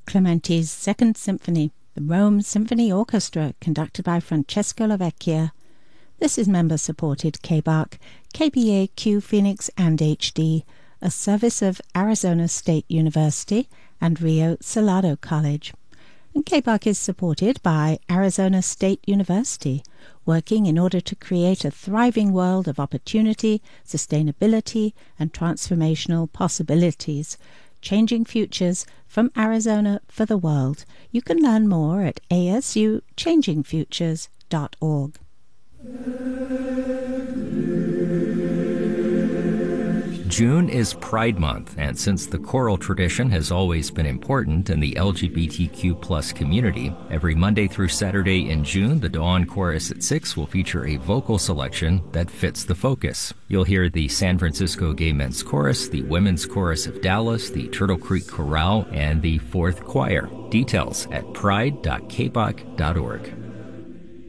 Clementi's Second Symphony, the Rome Symphony Orchestra, conducted by Francesco Lavecchia. This is member-supported KBAQ, KBAQ Phoenix and HD, a service of Arizona State University and Rio Salado College. And KBAQ is supported by Arizona State University, working in order to create a thriving world of opportunity, sustainability, and transformational possibilities, changing futures from Arizona for the world. You can learn more at asuchangingfutures.org. June is Pride Month, and since the choral tradition has always been important in the LGBTQ+ community, every Monday through Saturday in June, the Dawn Chorus at 6 will feature a vocal selection that fits the focus. You'll hear the San Francisco Gay Men's Chorus, the Women's Chorus of Dallas, the Turtle Creek Chorale, and the Fourth Choir. Details at pride.kbach.org.